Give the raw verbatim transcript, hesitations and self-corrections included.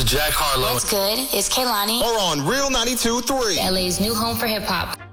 Jack Harlow. What's good? It's Kehlani. Or on Real ninety-two point three. L A's new home for hip hop.